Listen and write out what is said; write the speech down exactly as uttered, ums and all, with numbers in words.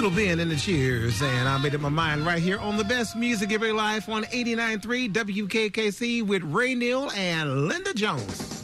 Little Ben and the Cheers, and I made up my mind right here on the best music every life on eighty-nine point three W K K C with Ray Neal and Linda Jones.